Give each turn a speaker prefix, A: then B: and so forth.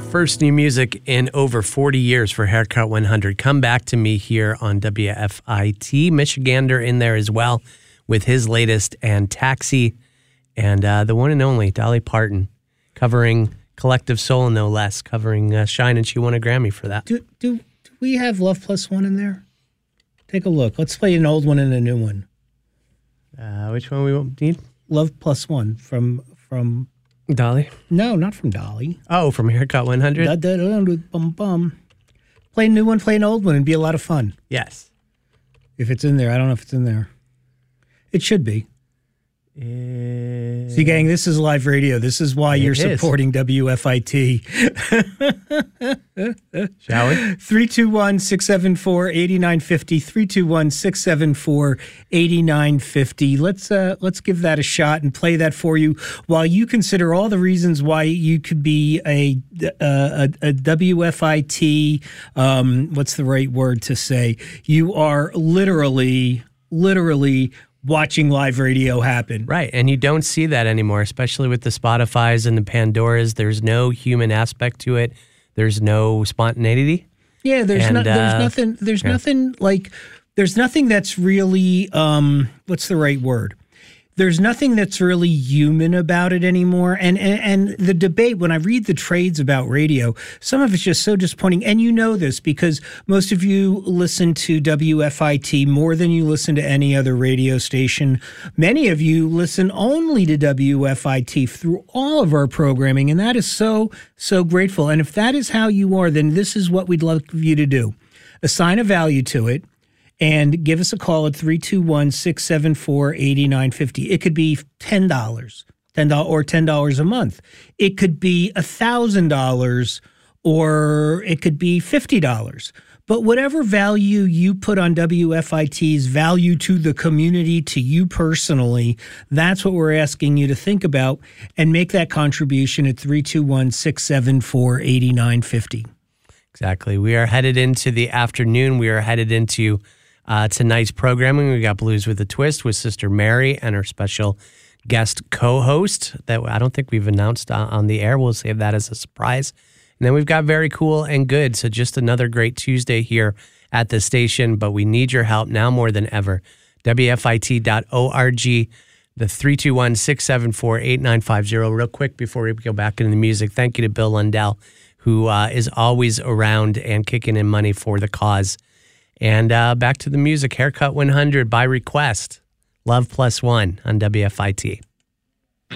A: First new music in over 40 years for Haircut 100. Come Back to Me here on WFIT. Michigander in there as well with his latest, and Taxi, and the one and only Dolly Parton covering Collective Soul, no less, covering Shine, and she won a Grammy for that.
B: Do we have Love Plus One in there? Take a look. Let's play an old one and a new one.
A: Which one we need?
B: Love Plus One from
A: Dolly?
B: No, not from Dolly.
A: Oh, from Haircut 100?
B: Play a new one, play an old one, and be a lot of fun.
A: Yes.
B: If it's in there. I don't know if it's in there. It should be. See, gang, this is live radio. This is why you're supporting WFIT.
A: Shall we?
B: 321-674-8950. 321-674-8950. Let's give that a shot and play that for you while you consider all the reasons why you could be a WFIT. What's the right word to say? You are literally watching live radio happen.
A: Right, and you don't see that anymore, especially with the Spotifys and the Pandoras. There's no human aspect to it. There's no spontaneity.
B: Yeah, there's nothing that's really, what's the right word? There's nothing that's really human about it anymore. And the debate, when I read the trades about radio, some of it's just so disappointing. And you know this because most of you listen to WFIT more than you listen to any other radio station. Many of you listen only to WFIT through all of our programming. And that is so, so grateful. And if that is how you are, then this is what we'd love you to do. Assign a value to it. And give us a call at 321-674-8950. It could be $10 or $10 a month. It could be $1,000 or it could be $50. But whatever value you put on WFIT's value to the community, to you personally, that's what we're asking you to think about and make that contribution at 321-674-8950.
A: Exactly. We are headed into the afternoon. We are headed into tonight's programming. We got Blues with a Twist with Sister Mary and her special guest co-host that I don't think we've announced on the air. We'll save that as a surprise. And then we've got Very Cool and Good. So just another great Tuesday here at the station, but we need your help now more than ever. WFIT.org, the 321-674-8950. Real quick before we go back into the music, thank you to Bill Lundell, who is always around and kicking in money for the cause. And back to the music. Haircut 100 by request. Love Plus One on WFIT.